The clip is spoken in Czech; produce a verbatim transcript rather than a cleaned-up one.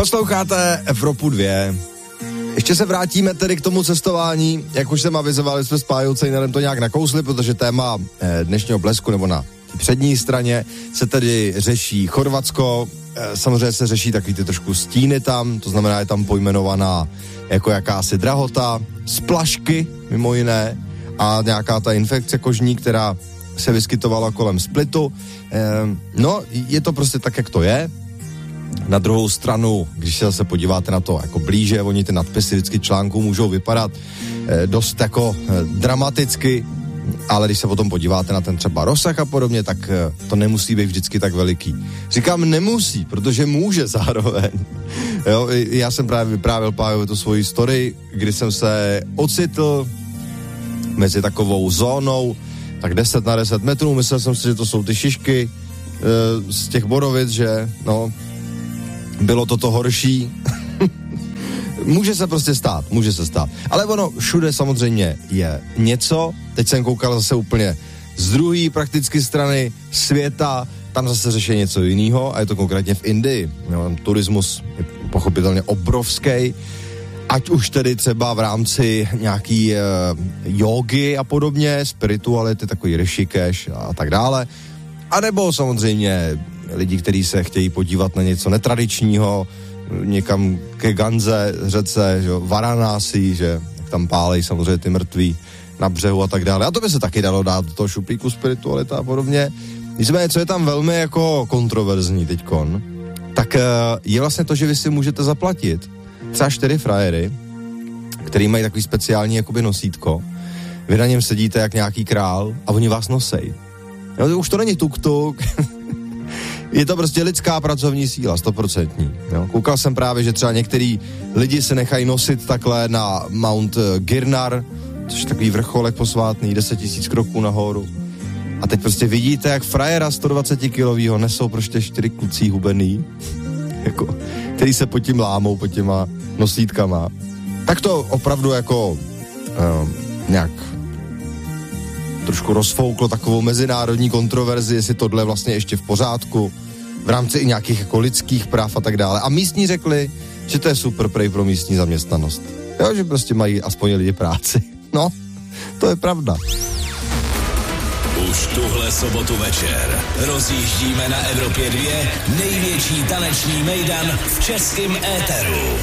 Posloucháte Evropu dvě. Ještě se vrátíme tedy k tomu cestování, jak už jsem avizoval, jsme s Pájou Cejnerem to nějak nakousli, protože téma dnešního Blesku nebo na přední straně se tedy řeší Chorvatsko, samozřejmě se řeší takový ty trošku stíny tam, to znamená, je tam pojmenovaná jako jakási drahota, splašky mimo jiné a nějaká ta infekce kožní, která se vyskytovala kolem Splitu. No, je to prostě tak, jak to je. Na druhou stranu, když se zase podíváte na to jako blíže, oni ty nadpisy vždycky článků můžou vypadat eh, dost jako eh, dramaticky, ale když se potom podíváte na ten třeba rozsah a podobně, tak eh, to nemusí být vždycky tak veliký. Říkám nemusí, protože může zároveň. Jo, já jsem právě vyprávěl Pájovi tu svoji story, kdy jsem se ocitl mezi takovou zónou, tak deset na deset metrů, myslel jsem si, že to jsou ty šišky eh, z těch borovic, že no, bylo to to horší. Může se prostě stát, může se stát. Ale ono, všude samozřejmě je něco. Teď jsem koukal zase úplně z druhé prakticky strany světa, tam zase řeší něco jiného a je to konkrétně v Indii. Jo, turismus je pochopitelně obrovský. Ať už tedy třeba v rámci nějaký uh, jógy a podobně, spirituality, takový Rishikesh a tak dále. A nebo samozřejmě lidi, kteří se chtějí podívat na něco netradičního, někam ke Ganze, řece, že Varanasi, že tam pálej samozřejmě ty mrtví na břehu a tak dále. A to by se taky dalo dát do toho šuplíku spiritualita a podobně. Nicméně, co je tam velmi jako kontroverzní teďkon, tak je vlastně to, že vy si můžete zaplatit třeba čtyři frajery, který mají takový speciální jakoby nosítko. Vy na něm sedíte jak nějaký král a oni vás nosej. Jo, už to není tuk-tuk. Je to prostě lidská pracovní síla, stoprocentní. Koukal jsem právě, že třeba některý lidi se nechají nosit takhle na Mount Girnar, což je takový vrcholek posvátný, deset tisíc kroků nahoru. A teď prostě vidíte, jak frajera sto dvacet kilovýho nesou prostě čtyři klucí hubený, jako, který se pod tím lámou, pod těma nosítkama. Tak to opravdu jako um, nějak trošku rozfouklo takovou mezinárodní kontroverzi, jestli tohle je vlastně ještě v pořádku, v rámci i nějakých jako lidských práv a tak dále. A místní řekli, že to je super prej pro místní zaměstnanost. Jo, že prostě mají aspoň lidi práci. No, to je pravda. Už tuhle sobotu večer rozjíždíme na Evropě dvě největší taneční mejdan v českém éteru.